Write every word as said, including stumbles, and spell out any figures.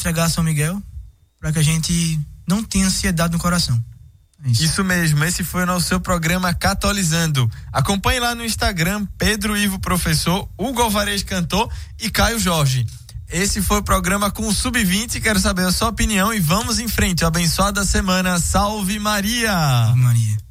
entregar a São Miguel, para que a gente não tenha ansiedade no coração. É isso. Isso mesmo, esse foi o nosso seu programa Catolizando. Acompanhe lá no Instagram, Pedro Ivo Professor, Hugo Alvarez Cantor e Caio Jorge. Esse foi o programa com o sub vinte, quero saber a sua opinião e vamos em frente. Abençoada semana, salve Maria! Salve Maria.